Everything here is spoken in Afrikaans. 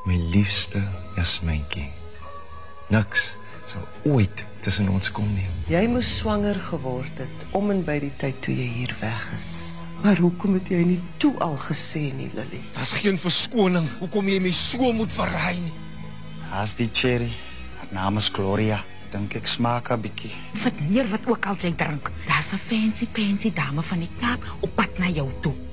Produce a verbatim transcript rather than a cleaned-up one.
My liefste Jasmyntjie. Niks sal ooit tussen ons kom nie. Jy moes swanger geword het om en by die tyd toe jy hier weg is. Maar hoekom het jy nie toe al gesê nie, Lily? Daar's geen verskoning. Hoekom jy my so moet verraai nie? Haas die cherry. Haar naam is Gloria. Dink ek smaak 'n bietjie. Sit neer wat ook al jy drink. Daar's 'n fancy fancy dame van die Kaap op pad na jou toe.